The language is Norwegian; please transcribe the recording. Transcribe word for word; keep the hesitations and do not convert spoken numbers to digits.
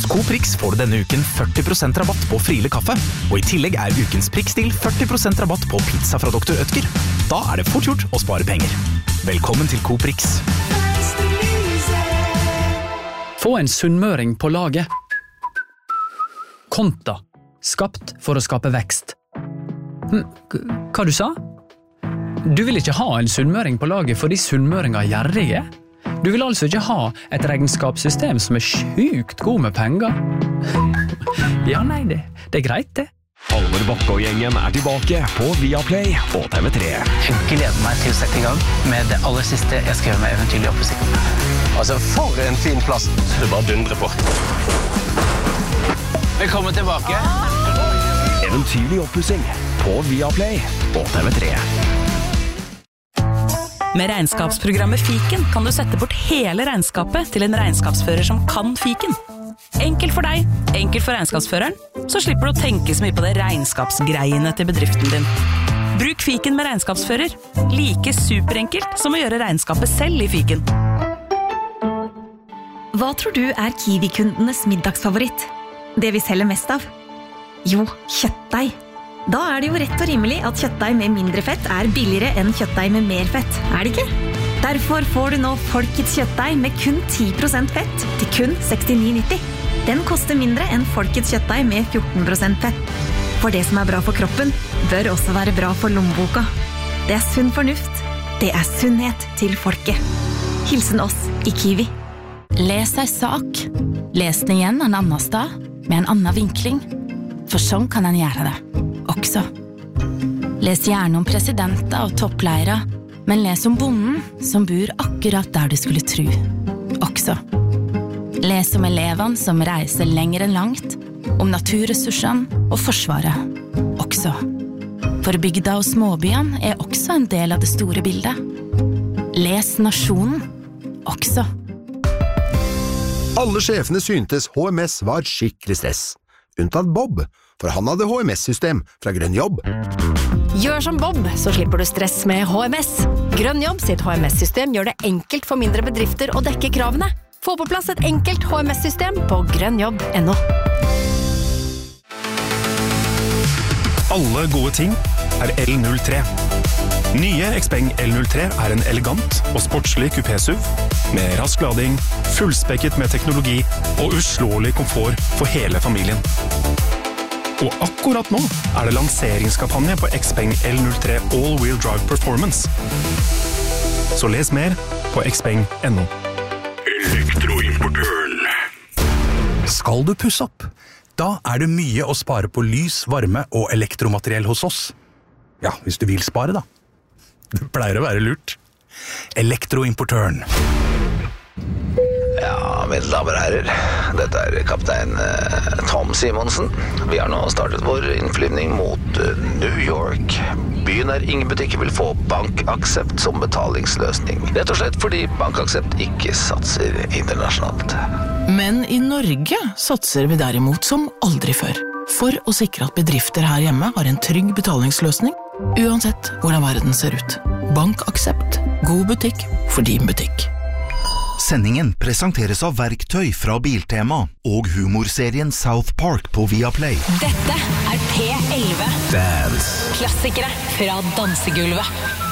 Coop Prix får du denne uken førti prosent rabatt på Friele kaffe, og i tillegg er ukens Prix-stil førti prosent rabatt på pizza fra doktor Ødger. Da er det fort gjort å spare penger. Velkommen til Coop Prix. Få en sunnmøring på laget. Konta. Skapt for å skape vekst. Hm, hva du sa? Du vil ikke ha en sunnmøring på laget fordi sunnmøringer er gjerrige? Du vil altså ikke ha et regnskapssystem som er sjukt god med penger? Ja, nei, det, det er greit det. Halvor Bakke og gjengen er tilbake på Viaplay og T V tre. Jeg gleder meg til å sette i gang med det aller siste jeg skrev med Eventyrlig oppussing. Altså, for en fin plass. Du bare dundrer på. Velkommen tilbake. Eventyrlig oppussing på Viaplay og T V tre. Med regnskapsprogrammet Fiken kan du sette bort hele regnskapet til en regnskapsfører som kan Fiken. Enkelt for deg, enkelt for regnskapsføreren, så slipper du å tenke så mye på det regnskapsgreiene til bedriften din. Bruk Fiken med regnskapsfører. Like superenkelt som å gjøre regnskapet selv i Fiken. Hva tror du er Kiwi-kundenes middagsfavoritt? Det vi selger mest av? Jo, kjøttdeig. Da er det jo rett og rimelig at kjøttdeig med mindre fett er billigere enn kjøttdeig med mer fett, er det ikke? Derfor får du nå Folkets kjøttdeig med kun ti prosent fett til kun sekstini nitti. Den koster mindre enn Folkets kjøttdeig med fjorten prosent fett. For det som er bra for kroppen, bør også være bra for lommeboka. Det er sunn fornuft. Det er sunnhet til folket. Hilsen oss i Kiwi. Les ei sak. Les den igjen en annen sted, med en annen vinkling. For sånn kan en gjøre det. Også. Les gjerne om presidenter og toppleire, men les om bonden som bor akkurat der du skulle tro. Også. Les om elevene som reiser lenger enn langt, om naturressursene og forsvaret. Også. For bygda og småbyen er også en del av det store bildet. Les nasjonen. Også. Alle sjefene syntes H M S var skikkelig stress. Unntatt Bob, for han hadde H M S-system fra Grønn Jobb. Gjør som Bob, så slipper du stress med H M S. Grønn Jobb sitt H M S-system gjør det enkelt for mindre bedrifter å dekke kravene. Få på plass et enkelt H M S-system på grønnjobb punktum no. Alle gode ting er L null tre. Nye Xpeng L null tre er en elegant og sportslig kupé-S U V med rask lading, fullspekket med teknologi og uslåelig komfort for hele familien. Og akkurat nå er det lanseringskampanje på Xpeng L null tre All-Wheel Drive Performance. Så les mer på xpeng punktum no. Elektroimportøren. Skal du pusse opp? Da er det mye å spare på lys, varme og elektromateriell hos oss. Ja, hvis du vil spare da. Det pleier å være lurt. Elektroimportøren. Ja, mine damer og herrer, dette er kaptein eh, Tom Simonsen. Vi har nå startet vår innflyvning mot eh, New York. Byen der ingen butikker vil få BankAksept som betalingsløsning. Rett og slett fordi BankAksept ikke satser internasjonalt. Men i Norge satser vi derimot som aldri før. For å sikre at bedrifter her hjemme har en trygg betalingsløsning, uansett hvordan verden ser ut. BankAksept. God butikk for din butikk. Sendingen presenteres av verktøy fra Biltema og humorserien South Park på Viaplay. Dette er P elleve. Dance. Klassikere fra dansegulvet.